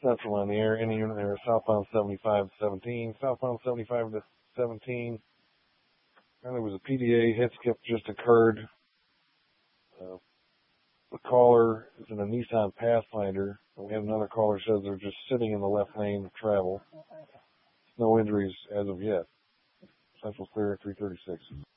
Central on the air. Any unit there, southbound 75 to 17. Southbound 75 to 17. And there was a PDA hit skip just occurred. The caller is in a Nissan Pathfinder. We have another caller says they're just sitting in the left lane of travel. No injuries as of yet. Central clear at 336.